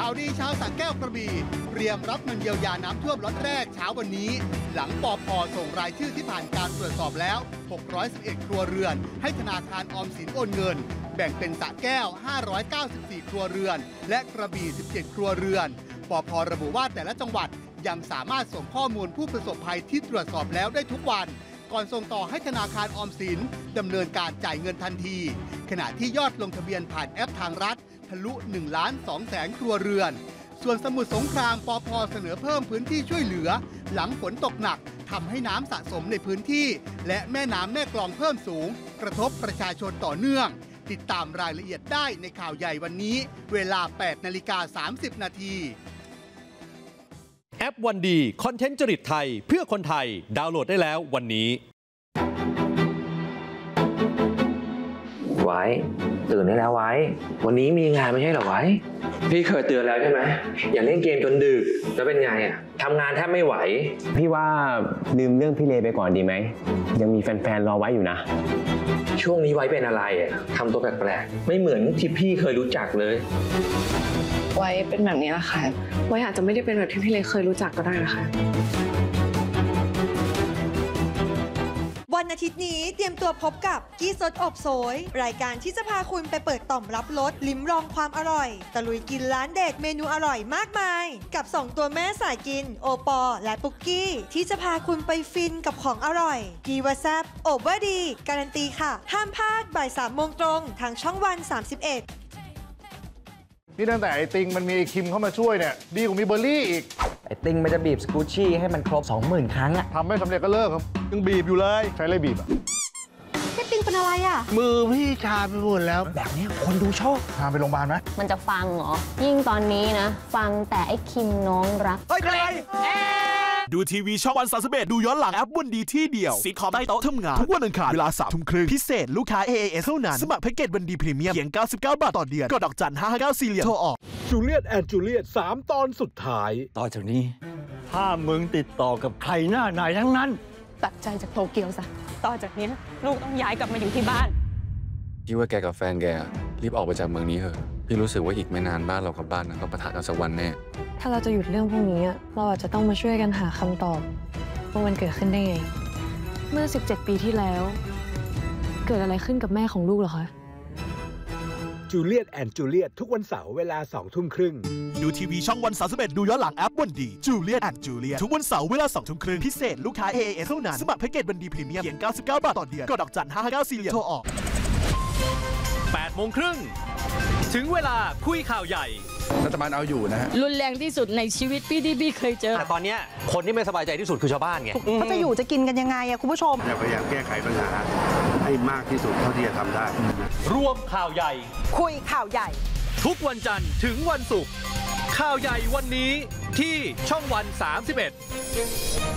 าวดีชาวสระแก้วกระบี่เตรียมรับเงินเยียวยาน้ำท่วมล็อตแรกเช้าวันนี้หลังปป.ส่งรายชื่อที่ผ่านการตรวจสอบแล้ว611ครัวเรือนให้ธนาคารออมสินโอนเงินแบ่งเป็นสระแก้ว594ครัวเรือนและกระบี่17ครัวเรือนปป.ระบุว่าแต่ละจังหวัดยังสามารถส่งข้อมูลผู้ประสบภัยที่ตรวจสอบแล้วได้ทุกวันก่อนส่งต่อให้ธนาคารออมสินดำเนินการจ่ายเงินทันทีขณะที่ยอดลงทะเบียนผ่านแอปทางรัฐทะลุ1,200,000ครัวเรือนส่วนสมุทรสงครามปป.เสนอเพิ่มพื้นที่ช่วยเหลือหลังฝนตกหนักทำให้น้ำสะสมในพื้นที่และแม่น้ำแม่กลองเพิ่มสูงกระทบประชาชนต่อเนื่องติดตามรายละเอียดได้ในข่าวใหญ่วันนี้เวลา 8:30 น. แอปวันดีคอนเทนต์จริตไทยเพื่อคนไทยดาวน์โหลดได้แล้ววันนี้ไว้ตื่นได้แล้วไว้วันนี้มีงานไม่ใช่เหรอไว้พี่เคยเตือนแล้วใช่ไหมอย่าเล่นเกมจนดึกแล้วเป็นไงอ่ะทำงานแทบไม่ไหวพี่ว่าลืมเรื่องพี่เลไปก่อนดีไหมยังมีแฟนๆรอไว้อยู่นะช่วงนี้ไว้เป็นอะไรอ่ะทำตัวแปลกๆไม่เหมือนที่พี่เคยรู้จักเลยไว้เป็นแบบนี้แหละค่ะไว้อาจจะไม่ได้เป็นแบบที่พี่เลเคยรู้จักก็ได้นะคะวันอาทิตย์นี้เตรียมตัวพบกับกี้สดอบโสยรายการที่จะพาคุณไปเปิดต่อมรับรสลิ้มลองความอร่อยตะลุยกินร้านเด็ดเมนูอร่อยมากมายกับ2ตัวแม่สายกินโอปอและปุกกี้ที่จะพาคุณไปฟินกับของอร่อยกีวาแซบโอเวอร์ดีการันตีค่ะห้ามพลาดบ่าย 3 โมงตรงทางช่องวัน 31 นี่ตั้งแต่ไอติงมันมีไอคิมเข้ามาช่วยเนี่ยดีกว่ามีเบอร์รี่อีกไอติงมันจะบีบสกูชี่ให้มันครบ 20,000 ครั้งอะทำไม่สำเร็จก็เลิกครับยังบีบอยู่เลยใช้อะไรบีบอะพี่ติงเป็นอะไรอะมือพี่ชาไปหมดแล้วแบบนี้คนดูชอบพาไปโรงพยาบาลไหมมันจะฟังเหรอยิ่งตอนนี้นะฟังแต่ไอ้คิมน้องรักเฮ้ยใครดูทีวีช่องวัน31ดูย้อนหลังแอปวันดีที่เดียวซีคอมใต้โต๊ะทำงานทุกวันอังคารเวลา 3:30 พิเศษลูกค้า AAS เท่านั้นสมัครแพ็กเกจวันดีพรีเมียมเพียง99 บาทต่อเดือนกดดอกจัน559 4 เหรียญโทรออกจูเลียตแอนด์จูเลียต3 ตอนสุดท้ายต่อจากนี้ถ้ามึงติดต่อกับใครหน้าไหนทั้งนั้นตัดใจจากโตเกียวซะต่อจากนี้ลูกต้องย้ายกลับมาอยู่ที่บ้านพี่ว่าแกกับแฟนแกรีบออกไปจากเมืองนี้เถอะพี่รู้สึกว่าอีกไม่นานบ้านเรากับบ้านนั้นก็ปะทะกันสักวันแน่ถ้าเราจะหยุดเรื่องพวกนี้เราอาจจะต้องมาช่วยกันหาคำตอบว่ามันเกิดขึ้นได้ไงเมื่อ17 ปีที่แล้วเกิดอะไรขึ้นกับแม่ของลูกเหรอคะจูเลียตแอนด์จูเลียตทุกวันเสาร์เวลา 20:30 น. ดูทีวีช่องวัน31ดูย้อนหลังแอปวันดีจูเลียตแอนด์จูเลียตทุกวันเสาร์เวลา 20:30 น.พิเศษลูกค้า AAS เท่านั้นสมัครแพ็กเกจวันดีพรีเมียมเพียง99 บาทต่อเดือนกดดอกจัน559 4 เหรียญโทรออก 8:30 น.ถึงเวลาคุยข่าวใหญ่รัฐบาลเอาอยู่นะฮะรุนแรงที่สุดในชีวิตพี่ที่พี่เคยเจอแต่ตอนนี้คนที่ไม่สบายใจที่สุดคือชาวบ้านไงเขาจะอยู่จะกินกันยังไงอะคุณผู้ชมพยายามแก้ไขปัญหาให้มากที่สุดเท่าที่จะทำได้รวมข่าวใหญ่คุยข่าวใหญ่ทุกวันจันทร์ถึงวันศุกร์ข่าวใหญ่วันนี้ที่ช่องวัน31